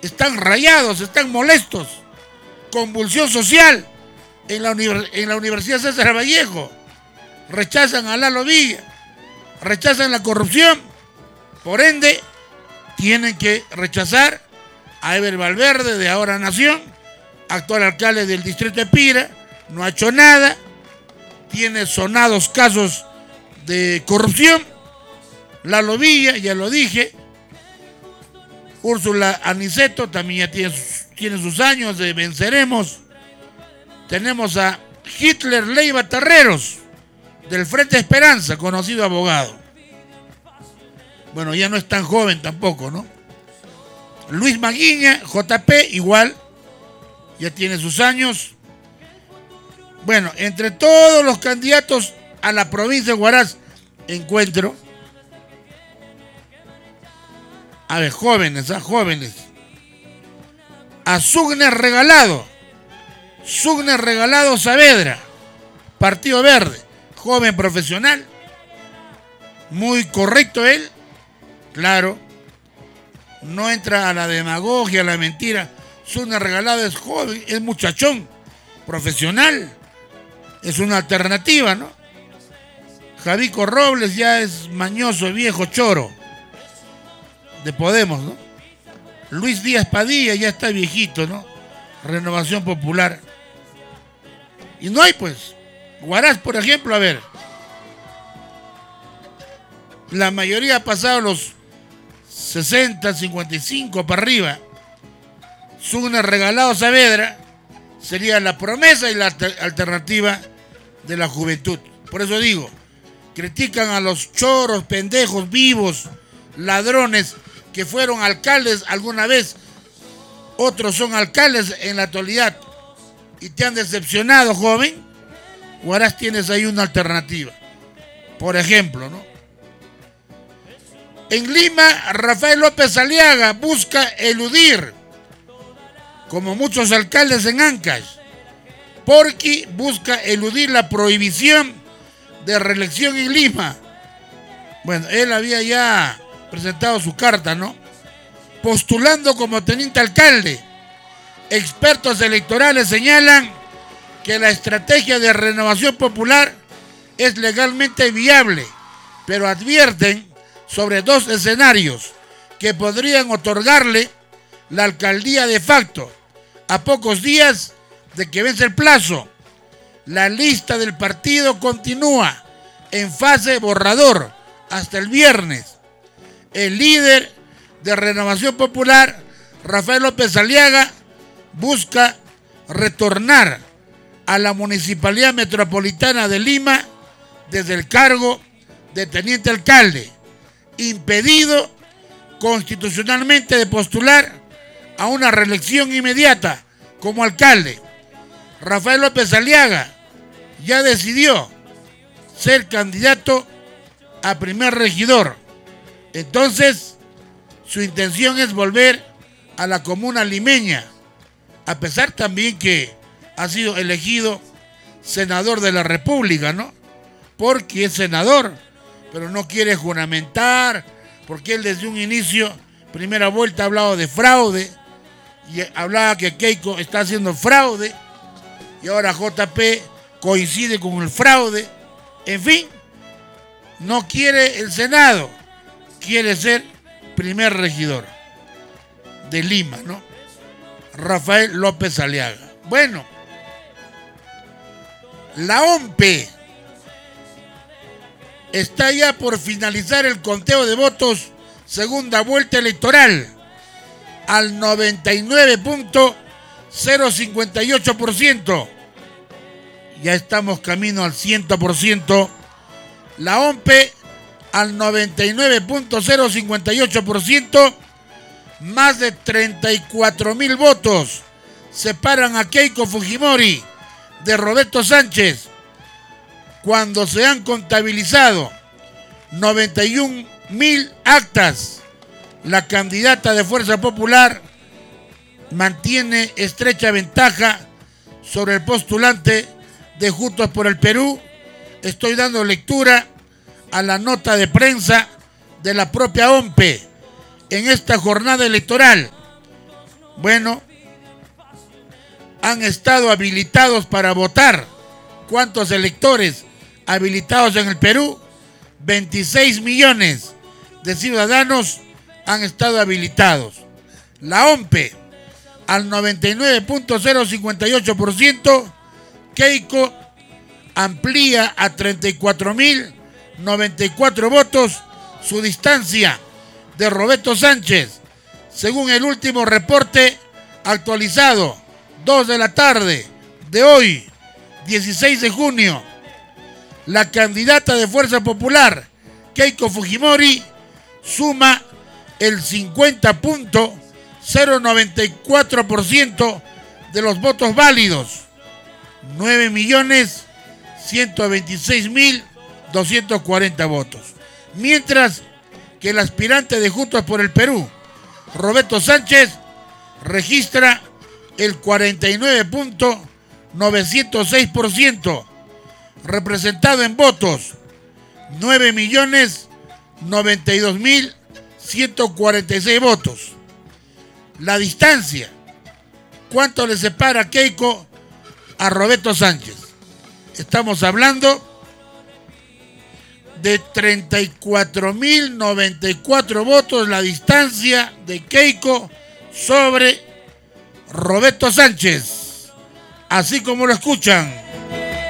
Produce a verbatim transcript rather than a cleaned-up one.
están rayados, están molestos. Convulsión social en la, univers en la Universidad César Vallejo. Rechazan a Lalo Villa, rechazan la corrupción. Por ende, tienen que rechazar a Ever Valverde de Ahora Nación, actual alcalde del distrito de Piura. No ha hecho nada, tiene sonados casos de corrupción. Lalo Villa, ya lo dije. Úrsula Aniceto también ya tiene sus, tiene sus años de Venceremos. Tenemos a Hitler Leiva Terreros, del Frente Esperanza, conocido abogado. Bueno, ya no es tan joven tampoco, ¿no? Luis Maguiña, J P, igual, ya tiene sus años. Bueno, entre todos los candidatos a la provincia de Huaraz, encuentro, a ver, jóvenes, a jóvenes, a Sugner Regalado, Sugner Regalado Saavedra, Partido Verde, joven profesional, muy correcto él, claro, no entra a la demagogia, a la mentira. Sugner Regalado es joven, es muchachón, profesional, es una alternativa, ¿no? Javico Robles ya es mañoso, viejo choro, de Podemos, ¿no? Luis Díaz Padilla ya está viejito, ¿no? Renovación Popular. Y no hay, pues. Huaraz, por ejemplo, a ver. La mayoría ha pasado los sesenta, cincuenta y cinco para arriba. Sugner Regalado Saavedra sería la promesa y la alternativa de la juventud. Por eso digo, critican a los choros, pendejos, vivos, ladrones que fueron alcaldes alguna vez, otros son alcaldes en la actualidad y te han decepcionado, joven. Huaraz tienes ahí una alternativa, por ejemplo, ¿no? En Lima, Rafael López Aliaga busca eludir, como muchos alcaldes en Ancash. Porqui busca eludir la prohibición de reelección en Lima. Bueno, él había ya presentado su carta, ¿no? Postulando como teniente alcalde. Expertos electorales señalan que la estrategia de Renovación Popular es legalmente viable, pero advierten sobre dos escenarios que podrían otorgarle la alcaldía de facto a pocos días de que vence el plazo. La lista del partido continúa en fase borrador hasta el viernes. El líder de Renovación Popular, Rafael López Aliaga, busca retornar a la Municipalidad Metropolitana de Lima desde el cargo de teniente alcalde, impedido constitucionalmente de postular a una reelección inmediata como alcalde. Rafael López Aliaga ya decidió ser candidato a primer regidor. Entonces, su intención es volver a la comuna limeña, a pesar también que ha sido elegido senador de la República, ¿no? Porque es senador, pero no quiere juramentar, porque él desde un inicio, primera vuelta, ha hablado de fraude, y hablaba que Keiko está haciendo fraude, y ahora J P coincide con el fraude. En fin, no quiere el Senado, quiere ser primer regidor de Lima, ¿no? Rafael López Aliaga. Bueno, la O M P E está ya por finalizar el conteo de votos, segunda vuelta electoral, al noventa y nueve punto cero cincuenta y ocho por ciento. Ya estamos camino al cien por ciento. La O M P E al noventa y nueve punto cero cincuenta y ocho por ciento, más de treinta y cuatro mil votos separan a Keiko Fujimori de Roberto Sánchez, cuando se han contabilizado noventa y un mil actas. La candidata de Fuerza Popular mantiene estrecha ventaja sobre el postulante de Juntos por el Perú. Estoy dando lectura a la nota de prensa de la propia O M P E en esta jornada electoral. Bueno, han estado habilitados para votar. ¿Cuántos electores habilitados en el Perú? veintiséis millones de ciudadanos han estado habilitados. La O M P E, al noventa y nueve punto cero cincuenta y ocho por ciento, Keiko amplía a treinta y cuatro mil noventa y cuatro votos su distancia de Roberto Sánchez, según el último reporte actualizado, dos de la tarde de hoy, dieciséis de junio. La candidata de Fuerza Popular, Keiko Fujimori, suma el cincuenta punto cero noventa y cuatro por ciento de los votos válidos, nueve millones ciento veintiséis mil doscientos cuarenta votos. Mientras que el aspirante de Juntos por el Perú, Roberto Sánchez, registra el cuarenta y nueve punto novecientos seis por ciento, representado en votos, nueve millones noventa y dos mil ciento cuarenta y seis votos. La distancia, ¿cuánto le separa Keiko a Roberto Sánchez? Estamos hablando de treinta y cuatro mil noventa y cuatro votos, la distancia de Keiko sobre Roberto Sánchez, así como lo escuchan.